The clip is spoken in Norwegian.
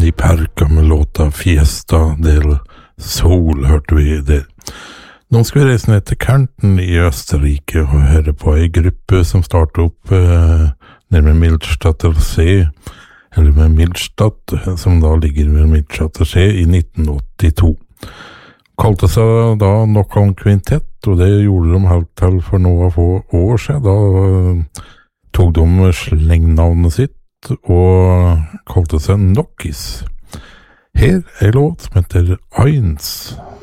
Deep Purple med låta Fiesta del Sol hørte vi det. Nå skal vi reise ned til Kärnten i Østerrike og høre på en gruppe som startet opp nede med Milchstadter See, eller med Milchstadt, som da ligger ved Milchstadter See i 1982. Kalte seg da Knock-On Quintet, og det gjorde de helt til for noen få år siden. Da tok de slengnavnet sitt og kalte seg Knockis. Her er låt som heter Eins.